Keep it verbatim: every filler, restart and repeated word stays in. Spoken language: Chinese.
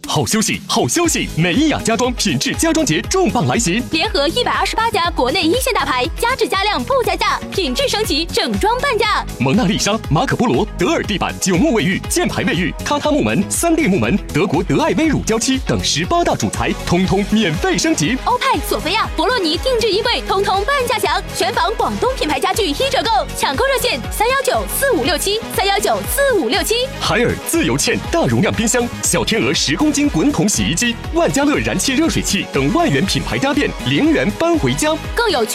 好休息，好消息！美伊雅家装品质家装节重磅来袭， 联合一百二十八家国内一线大牌，加质加量不加价，品质升级，整装半价。 蒙娜丽莎、马可波罗、德尔地板、九木卫浴、箭牌卫浴、榻榻木门、三 D 木门、德国德爱威乳胶漆等十八大主材，通通免费升级。 欧派、索菲亚、博洛尼定制衣柜，通通半价享。全房广东品牌家具一折购，抢购热线三幺九四五六七三幺九四五六七。 海尔自由茜大容量冰箱、小天鹅十公斤滚筒洗衣机、万家乐燃气热水器等万元品牌家电零元搬回家， 更有